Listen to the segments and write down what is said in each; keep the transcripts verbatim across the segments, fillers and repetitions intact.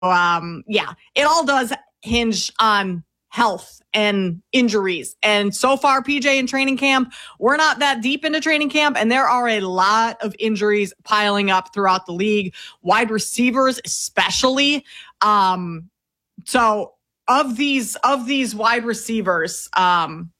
um, yeah, it all does hinge on health and injuries. And so far, P J, in training camp, we're not that deep into training camp, and there are a lot of injuries piling up throughout the league, wide receivers especially. Um, so of these of these wide receivers, um,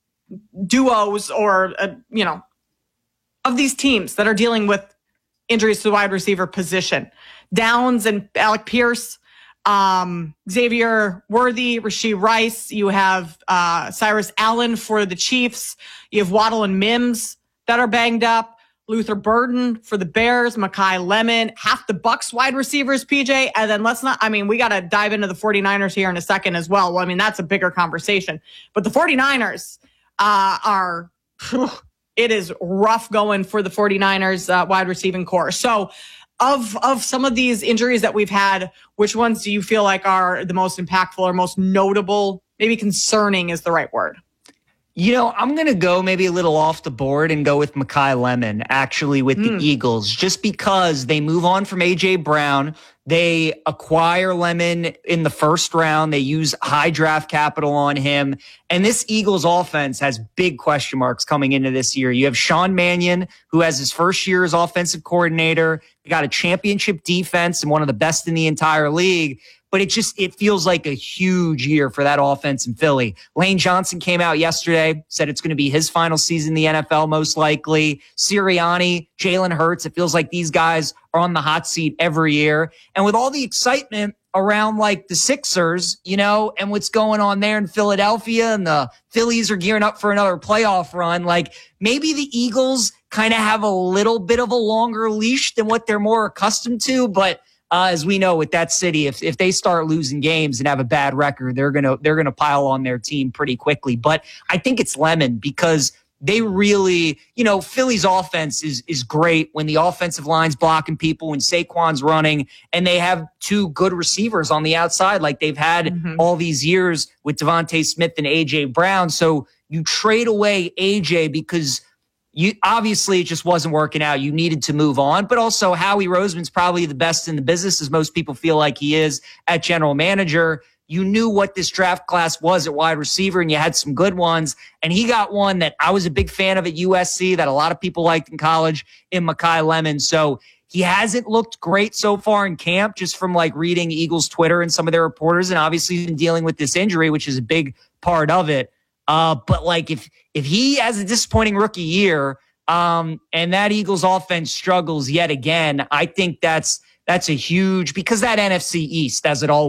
duos or, uh, you know, of these teams that are dealing with injuries to the wide receiver position, Downs and Alec Pierce, um, Xavier Worthy, Rashee Rice. You have uh, Cyrus Allen for the Chiefs. You have Waddle and Mims that are banged up. Luther Burden for the Bears, Makai Lemon, half the Bucks wide receivers, P J. And then let's not, I mean, we got to dive into the 49ers here in a second as well. Well, I mean, that's a bigger conversation. But the 49ers uh, are, it is rough going for the 49ers uh, wide receiving core. So of, of some of these injuries that we've had, which ones do you feel like are the most impactful or most notable? Maybe concerning is the right word. You know, I'm going to go maybe a little off the board and go with Makai Lemon, actually, with mm. the Eagles, just because they move on from A J Brown. They acquire Lemon in the first round. They use high draft capital on him. And this Eagles offense has big question marks coming into this year. You have Sean Mannion, who has his first year as offensive coordinator. They got a championship defense and one of the best in the entire league. But it just, it feels like a huge year for that offense in Philly. Lane Johnson came out yesterday, said it's going to be his final season in the N F L, most likely. Sirianni, Jalen Hurts, it feels like these guys are on the hot seat every year. And with all the excitement around like the Sixers, you know, and what's going on there in Philadelphia, and the Phillies are gearing up for another playoff run, like maybe the Eagles kind of have a little bit of a longer leash than what they're more accustomed to, but Uh, as we know, with that city, if if they start losing games and have a bad record, they're gonna they're gonna pile on their team pretty quickly. But I think it's Lemon because they really, you know, Philly's offense is is great when the offensive line's blocking people, when Saquon's running, and they have two good receivers on the outside like they've had mm-hmm. all these years with Devontae Smith and A J Brown. So you trade away A J because You obviously it just wasn't working out. You needed to move on, but also Howie Roseman's probably the best in the business, as most people feel like he is at general manager. You knew what this draft class was at wide receiver, and you had some good ones. And he got one that I was a big fan of at U S C that a lot of people liked in college in Makai Lemon. So he hasn't looked great so far in camp, just from like reading Eagles Twitter and some of their reporters, and obviously he's been dealing with this injury, which is a big part of it. Uh, but like if if he has a disappointing rookie year, um, and that Eagles offense struggles yet again, I think that's that's a huge, because that N F C East, as it all